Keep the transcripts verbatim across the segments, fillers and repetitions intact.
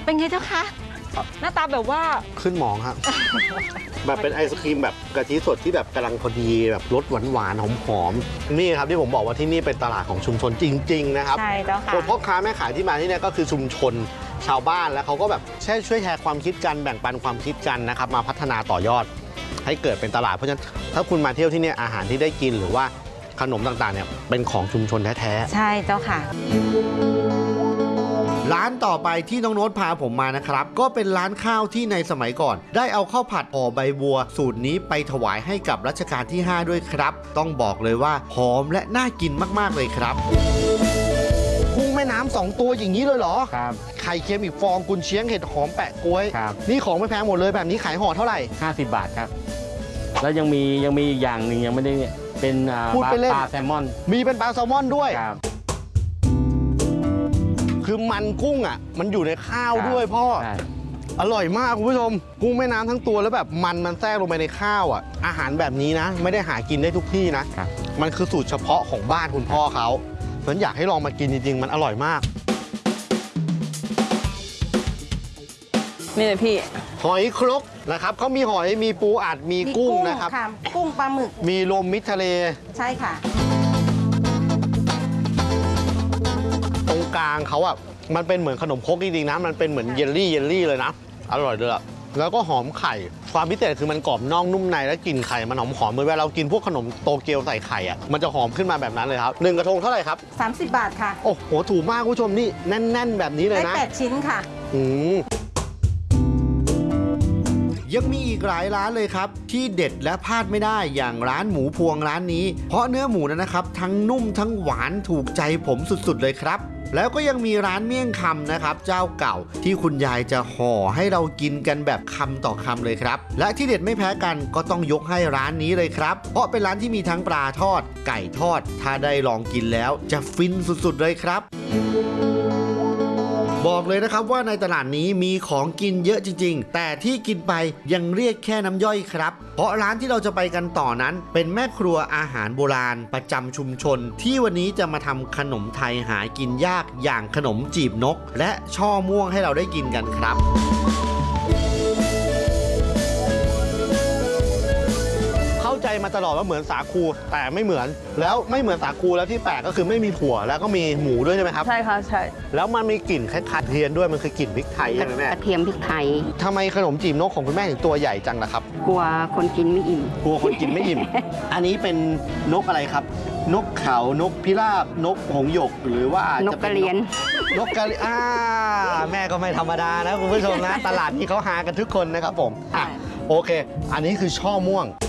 เป็นไงเจ้าคะหน้าตาแบบว่าขึ้นหมองครับ แบบเป็นไอศครีมแบบกะทิสดที่แบบกำลังพอดีแบบรสหวานๆหอมๆนี่ครับที่ผมบอกว่าที่นี่เป็นตลาดของชุมชนจริงๆนะครับใช่เจ้าค่ะพ่อค้าแม่ขายที่มาที่นี่ก็คือชุมชนชาวบ้านแล้วเขาก็แบบช่วยช่วยแชร์ความคิดกันแบ่งปันความคิดกันนะครับมาพัฒนาต่อยอดให้เกิดเป็นตลาดเพราะฉะนั้นถ้าคุณมาเที่ยวที่นี่อาหารที่ได้กินหรือว่าขนมต่างๆเนี่ยเป็นของชุมชนแท้ๆใช่เจ้าค่ะร้านต่อไปที่น้องโน้ตพาผมมานะครับก็เป็นร้านข้าวที่ในสมัยก่อนได้เอาข้าวผัดห่อใบบัวสูตรนี้ไปถวายให้กับรัชกาลที่ห้าด้วยครับต้องบอกเลยว่าหอมและน่ากินมากๆเลยครับกุ้งแม่น้ำสองตัวอย่างนี้เลยเหรอครับไข่เค็มอีกฟองกุนเชียงเห็ดหอมแปะกล้วยครับนี่ของไม่แพงหมดเลยแบบนี้ขายห่อเท่าไหร่ห้าสิบบาทครับแล้วยังมียังมีอย่างหนึ่งยังไม่ได้เป็นปลาแซลมอนมีเป็นปลาแซลมอนด้วยครับคือมันกุ้งอ่ะมันอยู่ในข้าวด้วยพ่ออร่อยมากคุณผู้ชมกุ้งแม่น้ำทั้งตัวแล้วแบบมันมันแทรกลงไปในข้าวอ่ะอาหารแบบนี้นะไม่ได้หากินได้ทุกที่นะมันคือสูตรเฉพาะของบ้านคุณพ่อเขาฉะนั้นอยากให้ลองมากินจริงๆมันอร่อยมากนี่เลยพี่หอยครกนะครับเขามีหอยมีปูอัดมีกุ้งนะครับกุ้งปลาหมึกมีรวมมิตรทะเลใช่ค่ะตรงกลางเขาอ่ะมันเป็นเหมือนขนมครกจริงๆนะมันเป็นเหมือนเยลลี่เยลลี่เลยนะอร่อยเลยอ่ะแล้วก็หอมไข่ความพิเศษคือมันกรอบนอกนุ่มในและกลิ่นไข่มันหอมหอมเหมือนเวลาเรากินพวกขนมโตเกียวใส่ไข่อ่ะมันจะหอมขึ้นมาแบบนั้นเลยครับหนึ่งกระทงเท่าไหร่ครับสามสิบบาทค่ะโอ้โหถูกมากคุณผู้ชมนี่แน่นๆแบบนี้เลยนะได้แปดชิ้นค่ะอืมยังมีอีกหลายร้านเลยครับที่เด็ดและพลาดไม่ได้อย่างร้านหมูพวงร้านนี้เพราะเนื้อหมูนั้นนะครับทั้งนุ่มทั้งหวานถูกใจผมสุดๆเลยครับแล้วก็ยังมีร้านเมี่ยงคำนะครับเจ้าเก่าที่คุณยายจะห่อให้เรากินกันแบบคำต่อคำเลยครับและที่เด็ดไม่แพ้กันก็ต้องยกให้ร้านนี้เลยครับเพราะเป็นร้านที่มีทั้งปลาทอดไก่ทอดถ้าได้ลองกินแล้วจะฟินสุดๆเลยครับบอกเลยนะครับว่าในตลาดนี้มีของกินเยอะจริงๆแต่ที่กินไปยังเรียกแค่น้ำย่อยครับเพราะร้านที่เราจะไปกันต่อนั้นเป็นแม่ครัวอาหารโบราณประจำชุมชนที่วันนี้จะมาทำขนมไทยหากินยากอย่างขนมจีบนกและช่อม่วงให้เราได้กินกันครับเข้าใจมาตลอดว่าเหมือนสาคูแต่ไม่เหมือนแล้วไม่เหมือนสาคูแล้วที่แปลกก็คือไม่มีถั่วแล้วก็มีหมูด้วยใช่ไหมครับใช่ค่ะใช่แล้วมันมีกลิ่นคล้ายๆเทียนด้วยมันคือกลิ่นพริกไทยใช่ไหมแม่กระเทียมพริกไทยทำไมขนมจีบนกของคุณแม่ถึงตัวใหญ่จังล่ะครับกลัวคนกินไม่อิ่มกลัวคนกินไม่อิ่ม อันนี้เป็นนกอะไรครับนกเขานกพิราบนกหงส์หยกหรือว่านกกระเรียนนกกระเรียนอ่าแม่ก็ไม่ธรรมดานะคุณผู้ชมนะตลาดนี้เขาหากันทุกคนนะครับผมอ่ะโอเคอันนี้คือช่อม่วง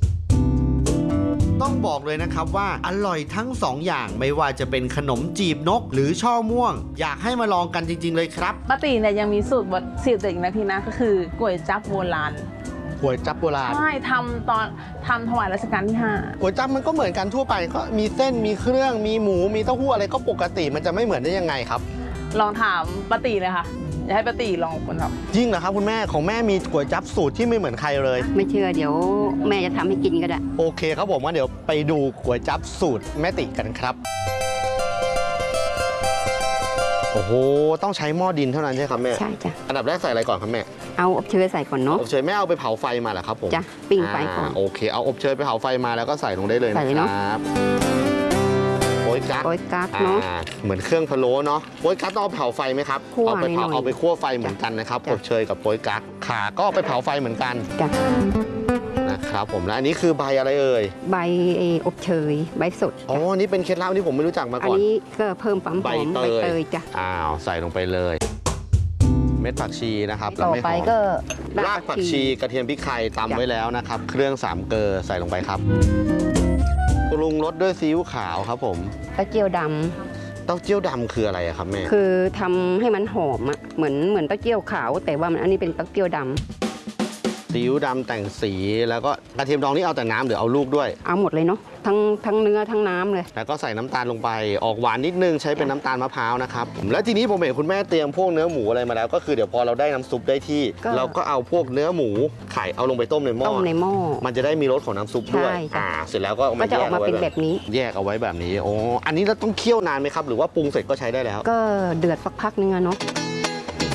ต้องบอกเลยนะครับว่าอร่อยทั้งสองอย่างไม่ว่าจะเป็นขนมจีบนกหรือช่อม่วงอยากให้มาลองกันจริงๆเลยครับป้าตีเนี่ยยังมีสูตรบดสูตรเด็กนะพี่นะก็คือก๋วยจั๊บโบราณก๋วยจั๊บโบราณใช่ทำตอนทำถวายรัชกาลที่ห้าก๋วยจั๊บมันก็เหมือนกันทั่วไปก็มีเส้นมีเครื่องมีหมูมีเต้าหู้อะไรก็ปกติมันจะไม่เหมือนได้ยังไงครับลองถามป้าตีเลยค่ะอยากให้ป้าตีลองคนครับจริงเหรอครับคุณแม่ของแม่มีก๋วยจั๊บสูตรที่ไม่เหมือนใครเลยไม่เชื่อเดี๋ยวแม่จะทำให้กินก็ได้โอเคครับผมว่าเดี๋ยวไปดูก๋วยจั๊บสูตรแม่ติกันครับโอ้โหต้องใช้หม้อดินเท่านั้นใช่ครับแม่ใช่จ้ะอันดับแรกใส่อะไรก่อนครับแม่เอาอบเชยใส่ก่อนเนาะอบเชยแม่เอาไปเผาไฟมาเหรอครับผมจ้ะปิ้งไฟก่อนโอเคเอาอบเชยไปเผาไฟมาแล้วก็ใส่ลงได้เลยนะครับโป๊ยกั๊กโป๊ยกั๊กเนาะเหมือนเครื่องพะโล้เนาะโป๊ยกั๊กต้องเอาเผาไฟไหมครับเอาไปเผาเอาไปคั่วไฟเหมือนกันนะครับอบเชยกับโป๊ยกั๊กขาก็ไปเผาไฟเหมือนกันนะครับผมแล้วอันนี้คือใบอะไรเอ่ยใบอบเชยใบสดอ๋อนี่เป็นเคล็ดลับที่ผมไม่รู้จักมาก่อนอันนี้ก็เพิ่มความหอมใบเตยจ้ะอ้าวใส่ลงไปเลยเม็ดผักชีนะครับต่อไปก็รากผักชีกระเทียมพริกไทยตำไว้แล้วนะครับเครื่องสามเกลอใส่ลงไปครับปรุงรสด้วยซีอิ๊วขาวครับผมเต้าเจี้ยวดำเต้าเจี้ยวดำคืออะไรครับแม่คือทำให้มันหอมอ่ะเหมือนเหมือนเต้าเจี้ยวขาวแต่ว่ามันอันนี้เป็นเต้าเจี้ยวดำซีอิ๊วดำแต่งสีแล้วก็กระเทียมดองนี่เอาแต่น้ำหรือเอาลูกด้วยเอาหมดเลยเนาะทั้งทั้งเนื้อทั้งน้ำเลยแล้วก็ใส่น้ำตาลลงไปออกหวานนิดนึงใช้เป็นน้ำตาลมะพร้าวนะครับแล้วทีนี้ผมเห็นคุณแม่เตรียมพวกเนื้อหมูอะไรมาแล้วก็คือเดี๋ยวพอเราได้น้ำซุปได้ที่เราก็เอาพวกเนื้อหมูไข่เอาลงไปต้มในหม้อต้มในหม้อมันจะได้มีรสของน้ำซุปด้วยอ่าเสร็จแล้วก็มันจะออกมาเป็นแบบนี้แยกเอาไว้แบบนี้โอ้อันนี้เราต้องเคี่ยวนานไหมครับหรือว่าปรุงเสร็จก็ใช้ได้แล้วก็เดือดสักพักนึงอะเนาะ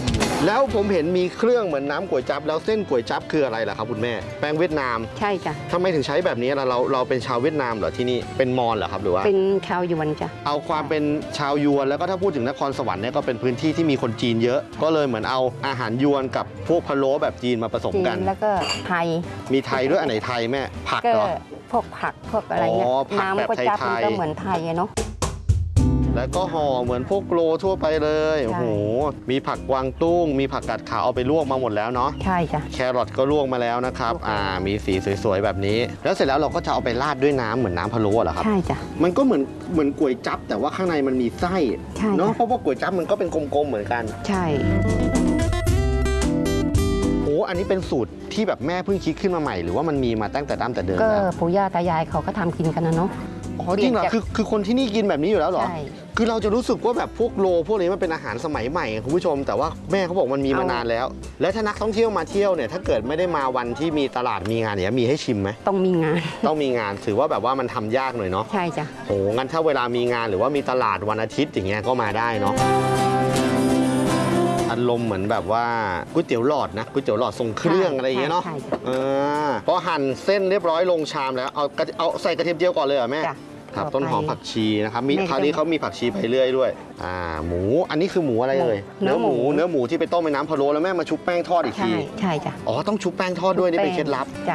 แล้วผมเห็นมีเครื่องเหมือนน้ำก๋วยจั๊บแล้วเส้นก๋วยจั๊บคืออะไรล่ะครับคุณแม่แป้งเวียดนามใช่จ้ะทำไมถึงใช้แบบนี้ล่ะเราเราเป็นชาวเวียดนามเหรอที่นี่เป็นมอญเหรอครับหรือว่าเป็นชาวยวนจ้ะเอาความเป็นชาวยวนแล้วก็ถ้าพูดถึงนครสวรรค์เนี่ยก็เป็นพื้นที่ที่มีคนจีนเยอะ ก็เลยเหมือนเอาอาหารยวนกับพวกพะโล้แบบจีนมาผสมจีนกันแล้วก็ไทยมีไทยด้วยอันไหนไทยแม่ผักก็เหรอพวกผักพวกอะไรเงี้ยอ๋อผักแบบน้ำก๋วยจั๊บไทมันยๆก็เหมือนไทยอะเนาะแล้วก็ห่อเหมือนพวกโรทั่วไปเลยใช่โอ้โหมีผักกวางตุ้ง มีผักกาดขาวเอาไปลวกมาหมดแล้วเนาะใช่จ้ะแครอทก็ลวกมาแล้วนะครับลวกมาอ่ามีสีสวยๆแบบนี้ แล้วเสร็จแล้วเราก็จะเอาไปราดด้วยน้ำเหมือนน้ำพะโล้เหรอครับใช่จ้ะมันก็เหมือนเหมือนก๋วยจั๊บแต่ว่าข้างในมันมีไส้ใช่เนาะจ้ะเพราะว่าก๋วยจั๊บมันก็เป็นกลมๆเหมือนกันใช่โอ้อันนี้เป็นสูตรที่แบบแม่เพิ่งคิดขึ้นมาใหม่หรือว่ามันมีมาตั้งแต่ดั้งแต่เดิมก็แล้วปู่ย่าตายายเขาก็ทำกินกันนะเนาะอ๋อจริงเหรอเปลี่ยนจากคือคือคนที่นี่กินแบบนี้อยู่แล้วเหรอใช่คือเราจะรู้สึกว่าแบบพวกโลพวกนี้มันเป็นอาหารสมัยใหม่คุณผู้ชม แต่ว่าแม่เขาบอกมันมีมานานแล้ว และถ้านักท่องเที่ยวมาเที่ยวเนี่ยถ้าเกิดไม่ได้มาวันที่มีตลาดมีงานเนี่ยมีให้ชิมไหมต้องมีงานต้องมีงานถือว่าแบบว่ามันทำยากหน่อยเนาะใช่จ้ะโอ้งั้นถ้าเวลามีงานหรือว่ามีตลาดวันอาทิตย์อย่างเงี้ยก็มาได้เนาะอารมณ์เหมือนแบบว่าก๋วยเตี๋ยวหลอดนะก๋วยเตี๋ยวหลอดทรงเครื่องอะไรอย่างเงี้ยเนาะใช่จ้ะเออพอหั่นเส้นเรียบร้อยลงชามแล้วเอากระเอาใส่กระเทียมเจียวก่อนเลยเหรอแม่จ้ะครับต่อไปต้นหอมผักชีนะครับมีแม่คราวนี้จะเขามีผักชีไปเรื่อยด้วยอ่าหมูอันนี้คือหมูอะไรเอ่ยเนื้อหมูเนื้อหมูที่ไปต้มในน้ำพะโล้แล้วแม่มาชุบแป้งทอดอีกใช่ทีใช่จ้ะอ๋อต้องชุบแป้งทอดด้วยนี่เป็นเคล็ดลับจ้ะ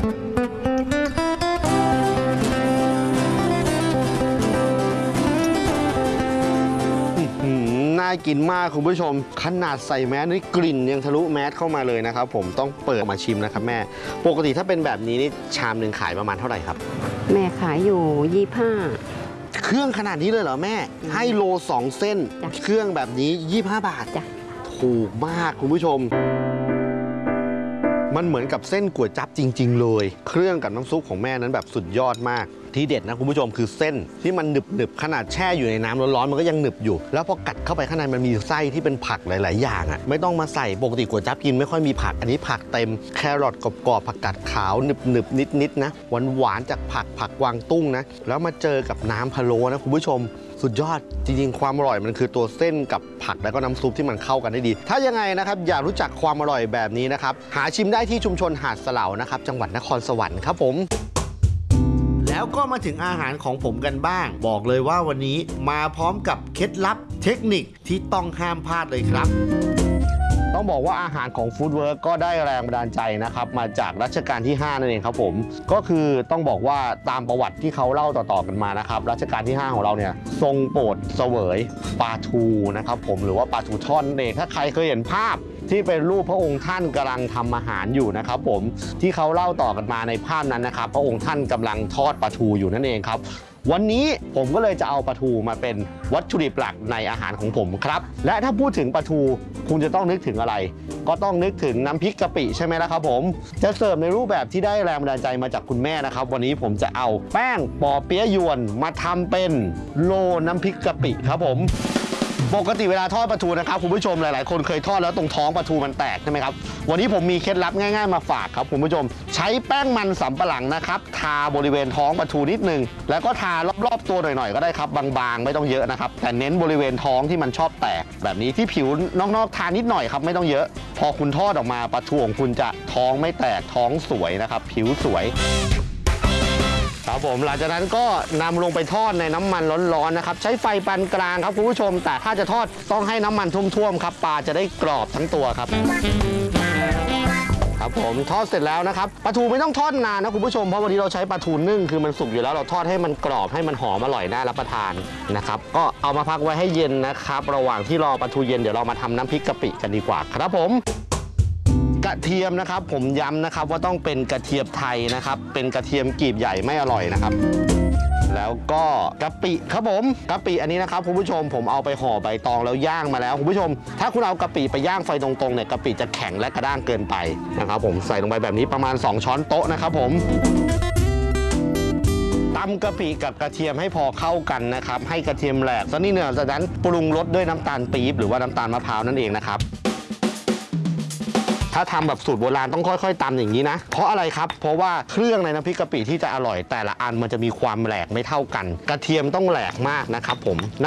อืมน่ากินมากคุณผู้ชมขนาดใส่แมสนี่กลิ่นยังทะลุแมสเข้ามาเลยนะครับผมต้องเปิดมาชิมนะครับแม่ปกติถ้าเป็นแบบนี้นี่ชามหนึ่งขายประมาณเท่าไหร่ครับแม่ขายอยู่ยี่ห้าเครื่องขนาดนี้เลยเหรอแม่ ให้โลสองเส้นจ้ะเครื่องแบบนี้ยี่สิบห้าบาทจ้ะถูกมากคุณผู้ชม มันเหมือนกับเส้นก๋วยจั๊บจริง ๆ เลย เครื่องกับน้ำซุปของแม่นั้นแบบสุดยอดมาก ที่เด็ดนะคุณผู้ชมคือเส้นที่มันหนึบหนึบๆขนาดแช่อยู่ในน้ำร้อนๆมันก็ยังหนึบอยู่ แล้วพอกัดเข้าไปข้างในมันมีไส้ที่เป็นผักหลาย ๆ อย่างอ่ะไม่ต้องมาใส่ปกติก๋วยจั๊บกินไม่ค่อยมีผัก อันนี้ผักเต็มแครอทกรอบๆผักกาดขาวหนึบหนึบนิดนิดๆนะหวานหวานๆจากผักผักกวางตุ้งนะแล้วมาเจอกับน้ำพะโล้นะคุณผู้ชม สุดยอดจริงๆความอร่อยมันคือตัวเส้นกับผักแล้วก็น้ำซุปที่มันเข้ากันได้ดี ถ้ายังไงนะครับอยากรู้จักความอร่อยแบบนี้นะครับหาชิมได้ที่ชุมชนหาดสะเหลานะครับจังหวัดนครสวรรค์ครับผมแล้วก็มาถึงอาหารของผมกันบ้าง บอกเลยว่าวันนี้มาพร้อมกับเคล็ดลับเทคนิคที่ต้องห้ามพลาดเลยครับ ต้องบอกว่าอาหารของฟู้ดเวิร์กก็ได้แรงบันดาลใจนะครับมาจากรัชกาลที่ห้านั่นเองครับผมก็คือต้องบอกว่าตามประวัติที่เขาเล่าต่อๆกันมานะครับรัชกาลที่ห้าของเราเนี่ยทรงโปรดเสวยปลาทูนะครับผมหรือว่าปลาทูทอดนั่นเองถ้าใครเคยเห็นภาพที่เป็นรูปพระองค์ท่านกำลังทำอาหารอยู่นะครับผมที่เขาเล่าต่อกันมาในภาพนั้นนะครับพระองค์ท่านกำลังทอดปลาทูอยู่นั่นเองครับวันนี้ผมก็เลยจะเอาปลาทูมาเป็นวัตถุดิบหลักในอาหารของผมครับและถ้าพูดถึงปลาทูคุณจะต้องนึกถึงอะไร ก็ต้องนึกถึงน้ำพริกกะปิใช่ไหมล่ะครับผมจะเสิร์ฟในรูปแบบที่ได้แรงบันดาลใจมาจากคุณแม่นะครับวันนี้ผมจะเอาแป้งปอเปี๊ยะยวนมาทำเป็นโลน้ำพริกกะปิครับผมปกติเวลาทอดปลาทูนะครับคุณผู้ชมหลายๆคนเคยทอดแล้วตรงท้องปลาทูมันแตกใช่ไหมครับวันนี้ผมมีเคล็ดลับง่ายๆมาฝากครับคุณผู้ชมใช้แป้งมันสำปะหลังนะครับทาบริเวณท้องปลาทูนิดนึงแล้วก็ทารอบๆตัวหน่อยๆก็ได้ครับบางๆไม่ต้องเยอะนะครับแต่เน้นบริเวณท้องที่มันชอบแตกแบบนี้ที่ผิวนอกๆทานิดหน่อยครับไม่ต้องเยอะพอคุณทอดออกมาปลาทูของคุณจะท้องไม่แตกท้องสวยนะครับผิวสวยครับผมหลังจากนั้นก็นำลงไปทอดในน้ำมันร้อนๆนะครับใช้ไฟปานกลางครับคุณผู้ชมแต่ถ้าจะทอดต้องให้น้ำมันท่วมๆครับปลาจะได้กรอบทั้งตัวครับครับผมทอดเสร็จแล้วนะครับปลาทูไม่ต้องทอดนานนะคุณผู้ชมเพราะวันนี้เราใช้ปลาทูนึ่งคือมันสุกอยู่แล้วเราทอดให้มันกรอบให้มันหอมอร่อยน่ารับประทานนะครับก็เอามาพักไว้ให้เย็นนะครับระหว่างที่รอปลาทูเย็นเดี๋ยวเรามาทำน้ำพริกกะปิกันดีกว่าครับผมกระเทียมนะครับผมย้ำนะครับว่าต้องเป็นกระเทียมไทยนะครับเป็นกระเทียมกลีบใหญ่ไม่อร่อยนะครับแล้วก็กะปิครับผมกะปิอันนี้นะครับคุณผู้ชมผมเอาไปห่อใบตองแล้วย่างมาแล้วคุณผู้ชมถ้าคุณเอากะปิไปย่างไฟตรงๆเนี่ยกะปิจะแข็งและกระด้างเกินไปนะครับผมใส่ลงไปแบบนี้ประมาณสองช้อนโต๊ะนะครับผมตำกะปิกับกระเทียมให้พอเข้ากันนะครับให้กระเทียมแหลกสักนิดหนึ่งจากนั้นปรุงรสด้วยน้ำตาลปี๊บหรือว่าน้ำตาลมะพร้าวนั่นเองนะครับถ้าทำแบบสูตรโบราณต้องค่อยๆตำอย่างนี้นะเพราะอะไรครับเพราะว่าเครื่องในน้ำพริกกะปิที่จะอร่อยแต่ละอันมันจะมีความแหลกไม่เท่ากันกระเทียมต้องแหลกมากนะครับผม